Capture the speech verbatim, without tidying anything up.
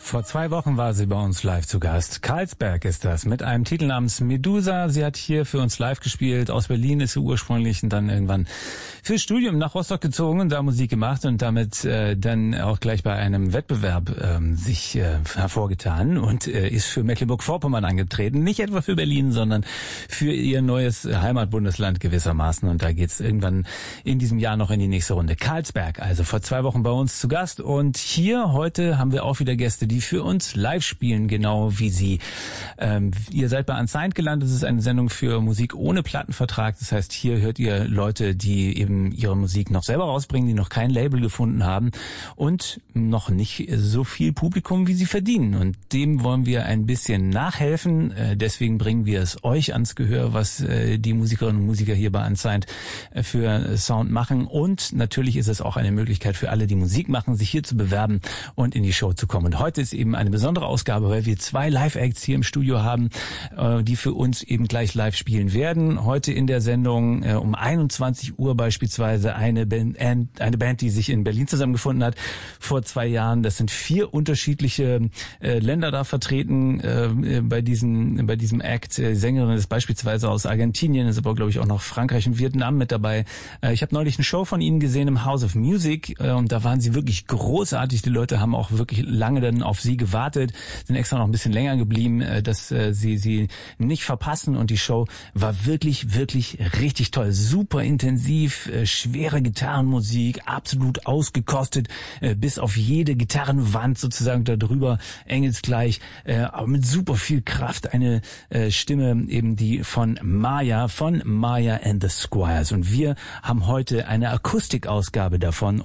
Vor zwei Wochen war sie bei uns live zu Gast. Carlsberg ist das, mit einem Titel namens Medusa. Sie hat hier für uns live gespielt. Aus Berlin ist sie ursprünglich und dann irgendwann fürs Studium nach Rostock gezogen und da Musik gemacht und damit äh, dann auch gleich bei einem Wettbewerb ähm, sich äh, hervorgetan und äh, ist für Mecklenburg-Vorpommern angetreten. Nicht etwa für Berlin, sondern für ihr neues Heimatbundesland gewissermaßen. Und da geht's irgendwann in diesem Jahr noch in die nächste Runde. Carlsberg, also vor zwei Wochen bei uns zu Gast. Und hier heute haben wir auch wieder Gäste, die für uns live spielen, genau wie sie. Ähm, ihr seid bei Unsigned gelandet. Das ist eine Sendung für Musik ohne Plattenvertrag. Das heißt, hier hört ihr Leute, die eben ihre Musik noch selber rausbringen, die noch kein Label gefunden haben und noch nicht so viel Publikum, wie sie verdienen. Und dem wollen wir ein bisschen nachhelfen. Äh, deswegen bringen wir es euch ans Gehör, was äh, die Musikerinnen und Musiker hier bei Unsigned äh, für Sound machen. Und natürlich ist es auch eine Möglichkeit für alle, die Musik machen, sich hier zu bewerben und in die Show zu kommen. Und heute ist eben eine besondere Ausgabe, weil wir zwei Live-Acts hier im Studio haben, äh, die für uns eben gleich live spielen werden. Heute in der Sendung äh, um einundzwanzig Uhr beispielsweise eine Band, eine Band, die sich in Berlin zusammengefunden hat vor zwei Jahren. Das sind vier unterschiedliche äh, Länder da vertreten äh, bei diesem bei diesem Act. Die Sängerin ist beispielsweise aus Argentinien, ist aber glaube ich auch noch Frankreich und Vietnam mit dabei. Äh, ich habe neulich eine Show von ihnen gesehen im House of Music äh, und da waren sie wirklich großartig. Die Leute haben auch wirklich lange dann auf sie gewartet, sind extra noch ein bisschen länger geblieben, äh, dass äh, sie sie nicht verpassen und die Show war wirklich, wirklich richtig toll. Super intensiv, äh, schwere Gitarrenmusik, absolut ausgekostet, äh, bis auf jede Gitarrenwand sozusagen darüber, engelsgleich, äh, aber mit super viel Kraft. Eine äh, Stimme eben die von Maya, von Maya and the Squires. Und wir haben heute eine Akustikausgabe davon